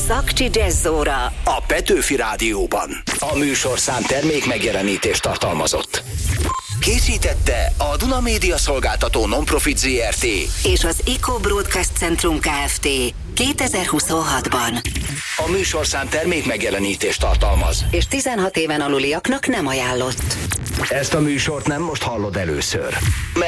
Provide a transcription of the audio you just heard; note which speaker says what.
Speaker 1: Szakcsi Jazzóra
Speaker 2: a Petőfi Rádióban. A műsorszám termék megjelenítést tartalmazott. Készítette a Duna Média Szolgáltató Non-Profit Zrt.
Speaker 1: és az Eco Broadcast Centrum Kft. 2026-ban.
Speaker 2: A műsorszám termék megjelenítést tartalmaz,
Speaker 1: És 16 éven aluliaknak nem ajánlott.
Speaker 2: ezt a műsort nem most hallod először.